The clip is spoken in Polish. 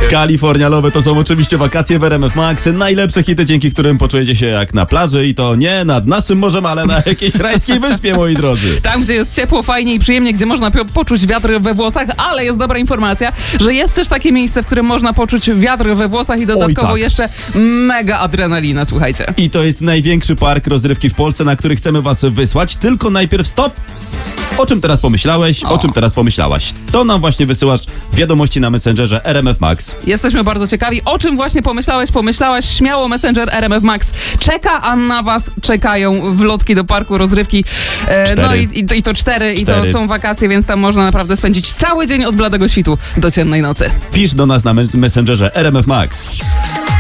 Kalifornialowe to są oczywiście wakacje w RMF Max. Najlepsze hity, dzięki którym poczujecie się jak na plaży i to nie nad naszym morzem, ale na jakiejś rajskiej wyspie, moi drodzy. Tam, gdzie jest ciepło, fajnie i przyjemnie, gdzie można poczuć wiatr we włosach, ale jest dobra informacja, że jest też takie miejsce, w którym można poczuć wiatr we włosach i dodatkowo tak. jeszcze mega adrenalina, słuchajcie. I to jest największy park rozrywki w Polsce, na który chcemy was wysłać. Tylko najpierw stop. O czym teraz pomyślałeś? O czym teraz pomyślałaś? To nam właśnie wysyłasz wiadomości na Messengerze RMF Max. Jesteśmy bardzo ciekawi, o czym właśnie pomyślałaś, śmiało Messenger RMF Max czeka, a na was czekają wlotki do parku rozrywki. No i to 4 i to są wakacje, więc tam można naprawdę spędzić cały dzień od bladego świtu do ciemnej nocy. Pisz do nas na Messengerze RMF Max.